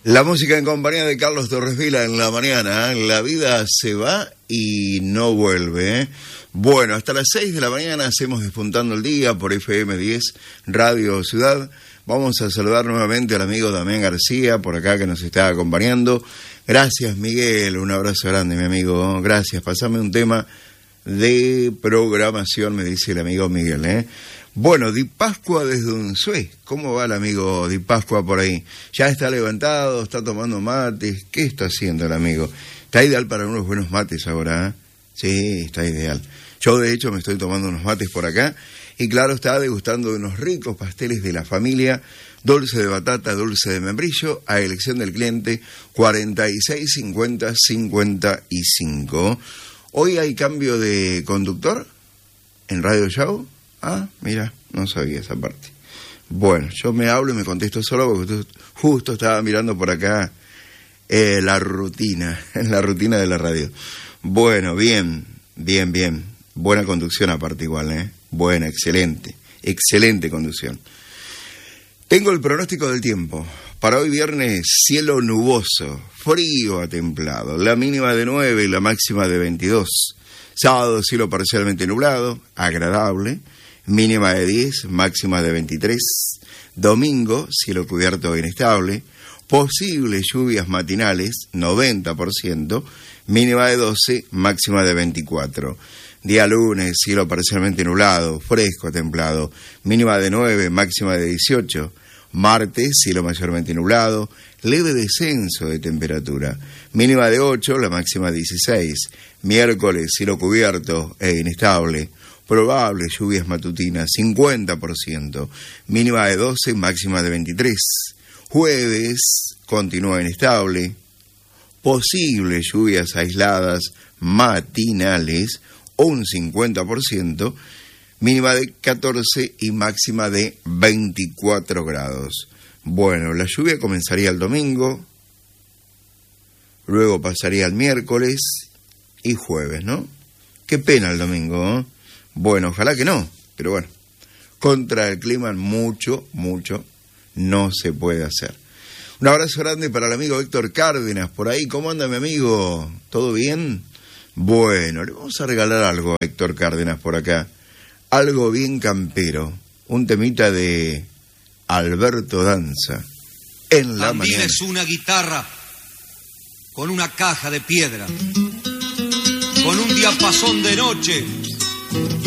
La música en compañía de Carlos Torresvila en la mañana. La vida se va y no vuelve. Bueno, hasta las 6 de la mañana hacemos Despuntando el Día por FM 10 Radio Ciudad. Vamos a saludar nuevamente al amigo Damián García por acá que nos está acompañando. Gracias, Miguel, un abrazo grande, mi amigo. Gracias, pasame un tema de programación, me dice el amigo Miguel, Bueno, Di Pascua desde Unzué. ¿Cómo va el amigo Di Pascua por ahí? ¿Ya está levantado? ¿Está tomando mates? ¿Qué está haciendo el amigo? Está ideal para unos buenos mates ahora, Sí, está ideal. Yo, de hecho, me estoy tomando unos mates por acá. Y claro, está degustando unos ricos pasteles de la familia, dulce de batata, dulce de membrillo, a elección del cliente, 4650-55. Hoy hay cambio de conductor en Radio Show. Ah, mira, no sabía esa parte. Bueno, yo me hablo y me contesto solo porque justo estaba mirando por acá la rutina de la radio. Bueno, bien. Buena conducción aparte igual, Buena, excelente conducción. Tengo el pronóstico del tiempo. Para hoy viernes, cielo nuboso, frío a templado, la mínima de 9 y la máxima de 22. Sábado, cielo parcialmente nublado, agradable, mínima de 10, máxima de 23. Domingo, cielo cubierto e inestable, posibles lluvias matinales, 90%, mínima de 12, máxima de 24. Día lunes, cielo parcialmente nublado, fresco, templado, mínima de 9, máxima de 18. Martes, cielo mayormente nublado, leve descenso de temperatura, mínima de 8, la máxima 16. Miércoles, cielo cubierto e inestable, probables lluvias matutinas, 50%, mínima de 12, máxima de 23. Jueves, continúa inestable, posibles lluvias aisladas matinales, un 50%, mínima de 14 y máxima de 24 grados. Bueno, la lluvia comenzaría el domingo, luego pasaría el miércoles y jueves, ¿no? Qué pena el domingo, Bueno, ojalá que no, pero bueno, contra el clima mucho no se puede hacer. Un abrazo grande para el amigo Héctor Cárdenas, por ahí. ¿Cómo anda, mi amigo? ¿Todo bien? Bueno, le vamos a regalar algo a Héctor Cárdenas por acá. Algo bien campero. Un temita de Alberto Danza. En la También mañana. Es una guitarra con una caja de piedra, con un diapasón de noche